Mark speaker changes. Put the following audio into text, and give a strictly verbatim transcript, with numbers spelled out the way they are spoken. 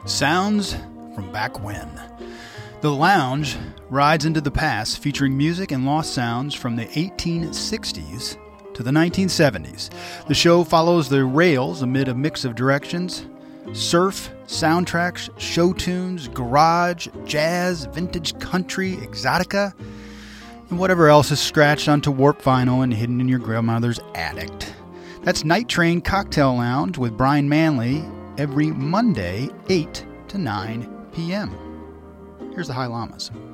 Speaker 1: Sounds from back when. The Lounge rides into the past, featuring music and lost sounds from the eighteen sixties to the nineteen seventies. The show follows the rails amid a mix of directions: surf, soundtracks, show tunes, garage, jazz, vintage country, exotica, and whatever else is scratched onto warp vinyl and hidden in your grandmother's attic. That's Night Train Cocktail Lounge with Brian Manley every Monday, eight to nine p.m. Here's the High Llamas.